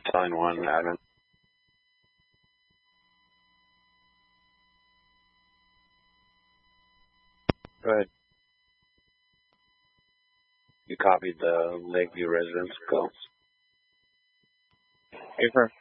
Sign 1, admin. Go ahead. You copied the Lakeview residence. Go. Affirm.